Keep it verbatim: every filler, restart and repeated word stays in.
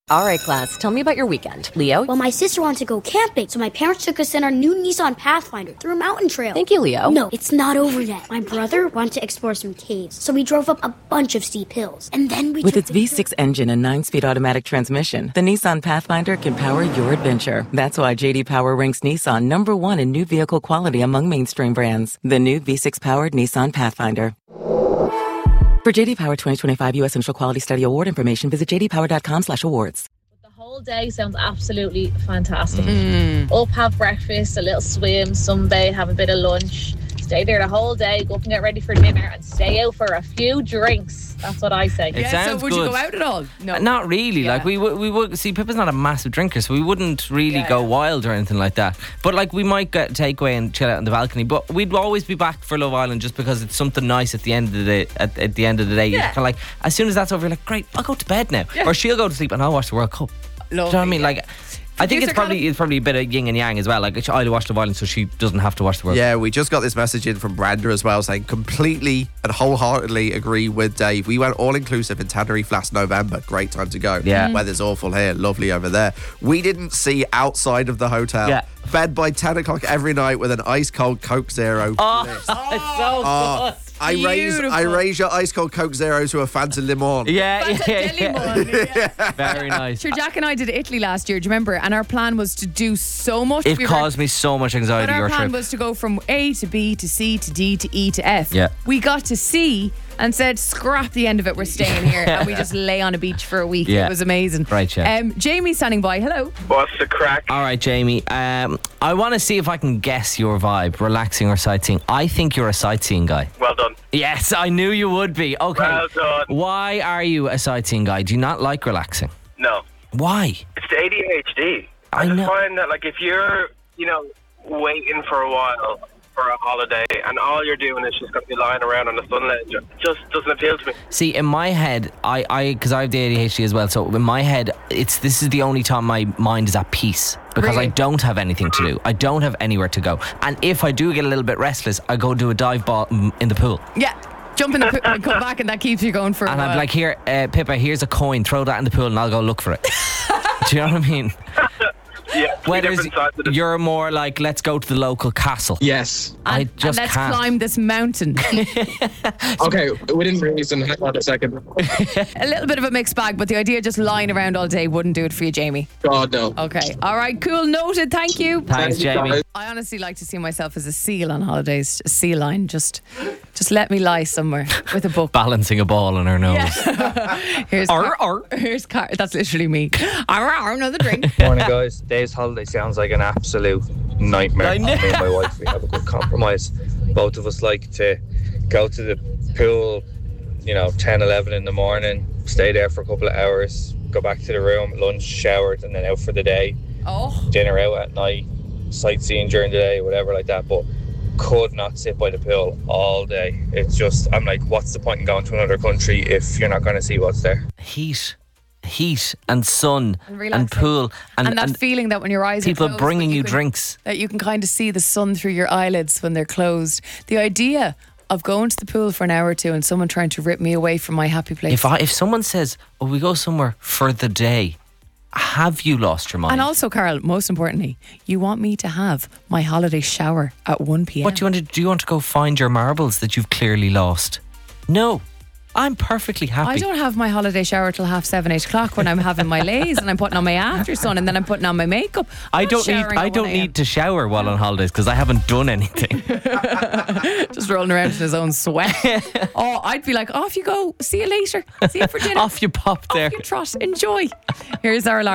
All right, class, tell me about your weekend. Leo? Well, my sister wanted to go camping, so my parents took us in our new Nissan Pathfinder through a mountain trail. Thank you, Leo. No, it's not over yet. My brother wanted to explore some caves, so we drove up a bunch of steep hills. And then we With took its V six engine and nine-speed automatic transmission, the Nissan Pathfinder can power your adventure. That's why J D Power ranks Nissan number one in new vehicle quality among mainstream brands. The new V six-powered Nissan Pathfinder. For J D Power twenty twenty-five U S Initial Quality Study Award information, visit j d power dot com slash awards. The whole day sounds absolutely fantastic. Mm. Up, have breakfast, a little swim, sunbathe, have a bit of lunch, stay there the whole day, go up and get ready for dinner, and stay out for a few drinks. That's what I say. It yeah, sounds so would good. You go out at all? No, uh, not really. Yeah. Like we would, we would see. Pippa's not a massive drinker, so we wouldn't really yeah, go yeah. wild or anything like that. But like we might get takeaway and chill out on the balcony. But we'd always be back for Love Island just because it's something nice at the end of the day. At, at the end of the day, yeah. you're kind of like, as soon as that's over, you're like, great, I'll go to bed now, yeah. or she'll go to sleep and I'll watch the World Cup. Lovely, Do you know what I mean? Yeah. Like. I think it's probably it's probably a bit of yin and yang as well. Like I watch Love Island, so she doesn't have to watch the World Cup. Yeah, we just got this message in from Branda as well, saying completely and wholeheartedly agree with Dave. We went all inclusive in Tenerife last November. Great time to go. Yeah, weather's awful here, lovely over there. We didn't see outside of the hotel. Yeah. Bed by ten o'clock every night with an ice cold Coke Zero. Oh, it's so oh, good. I raise, I raise your ice cold Coke Zero to a Fanta Limon. Yeah, Fanta yeah, yeah. Limon, yeah. Very nice. Sure, Jack and I did Italy last year, do you remember? And our plan was to do so much. It we caused were, me so much anxiety. But our your plan trip. was to go from A to B to C to D to E to F. Yeah. We got to C and said, scrap the end of it, we're staying here. And we just lay on a beach for a week. Yeah. It was amazing. Right, yeah. Um, Jamie's standing by. Hello. What's the crack? All right, Jamie. Um, I want to see if I can guess your vibe, relaxing or sightseeing. I think you're a sightseeing guy. Well done. Yes, I knew you would be. Okay. Well done. Why are you a sightseeing guy? Do you not like relaxing? No. Why? It's the A D H D. I, I just know. find that, like, if you're, you know, waiting for a while for a holiday and all you're doing is just going to be lying around on the sun ledge, it just doesn't appeal to me. See, in my head, I, I, because I have the A D H D as well, so in my head, it's this is the only time my mind is at peace. Because really? I don't have anything to do. I don't have anywhere to go. And if I do get a little bit restless, I go do a dive ball in the pool. Yeah. Jump in the pool and come back, and that keeps you going for a and while. And I'm like, here, uh, Pippa, here's a coin. Throw that in the pool and I'll go look for it. Do you know what I mean? Yeah, Whereas you're more like, let's go to the local castle. Yes. I and, just and let's can't. climb this mountain. Okay, within reason, hang on a second. A little bit of a mixed bag, but the idea of just lying around all day wouldn't do it for you, Jamie. God, no. Okay. All right, cool. Noted. Thank you. Thanks, Jamie. I honestly like to see myself as a seal on holidays. A sea lion. Just, just let me lie somewhere with a book. Balancing a ball on her nose. Yeah. here's Arr, car- arr. Here's car- That's literally me. Arr, arr, another drink. Morning, guys. Dave's holiday sounds like an absolute nightmare. I know. Me and my wife, we have a good compromise. Both of us like to go to the pool, you know, ten, eleven in the morning, stay there for a couple of hours, go back to the room, lunch, showered, and then out for the day. Oh. Dinner out at night, sightseeing during the day, whatever like that. But could not sit by the pool all day. It's just, I'm like, what's the point in going to another country if you're not going to see what's there? Heat. Heat and sun and, and pool and, and, and that and feeling that when your eyes people are closed, bringing you can, drinks, that you can kind of see the sun through your eyelids when they're closed. The idea of going to the pool for an hour or two and someone trying to rip me away from my happy place. If I, if someone says, "Oh, we go somewhere for the day," have you lost your mind? And also, Carl, most importantly, you want me to have my holiday shower at one p.m. What do you want to do? You want to go find your marbles that you've clearly lost? No. I'm perfectly happy. I don't have my holiday shower till half seven, eight o'clock when I'm having my lays and I'm putting on my after sun and then I'm putting on my makeup. I'm I don't need. I don't need to shower while on holidays because I haven't done anything. Just rolling around in his own sweat. Oh, I'd be like, off you go. See you later. See you for dinner. Off you pop there. Off you trot. Enjoy. Here's our alarm.